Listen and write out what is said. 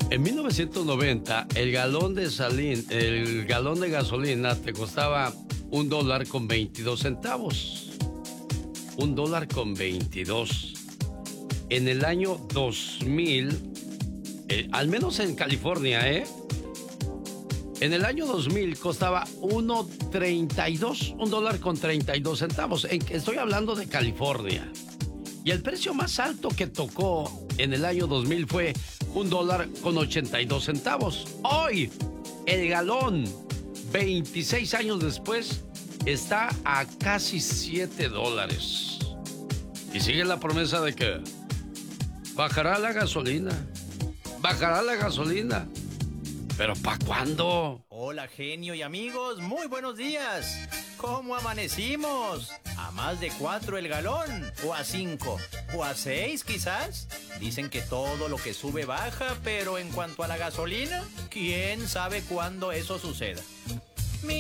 En 1990, el galón de gasolina te costaba $1.22. $1.22. En el año 2000, al menos en California, en el año 2000 costaba $1.32, $1.32. Estoy hablando de California. Y el precio más alto que tocó en el año 2000 fue $1.82. Hoy, el galón, 26 años después, está a casi $7. Y sigue la promesa de que bajará la gasolina. Bajará la gasolina. ¿Pero para cuándo? Hola, genio y amigos, muy buenos días. ¿Cómo amanecimos? ¿A más de 4 el galón? ¿O a 5? ¿O a 6 quizás? Dicen que todo lo que sube baja, pero en cuanto a la gasolina, ¿quién sabe cuándo eso suceda?